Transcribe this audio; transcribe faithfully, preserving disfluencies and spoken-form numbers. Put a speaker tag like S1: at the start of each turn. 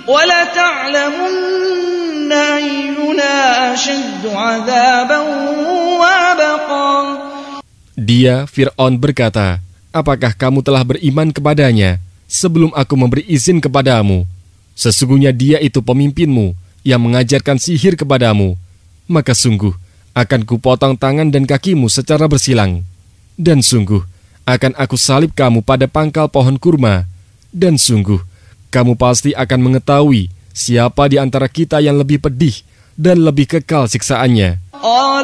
S1: وَلَتَعْلَمُنَّ أَيُّنَا أَشَدُّ عَذَابًا وَأَبْقَى.
S2: Dia, Fir'aun, berkata, apakah kamu telah beriman kepadanya sebelum aku memberi izin kepadamu? Sesungguhnya dia itu pemimpinmu yang mengajarkan sihir kepadamu. Maka sungguh akan kupotong tangan dan kakimu secara bersilang. Dan sungguh akan aku salib kamu pada pangkal pohon kurma. Dan sungguh kamu pasti akan mengetahui siapa di antara kita yang lebih pedih dan lebih kekal siksaannya.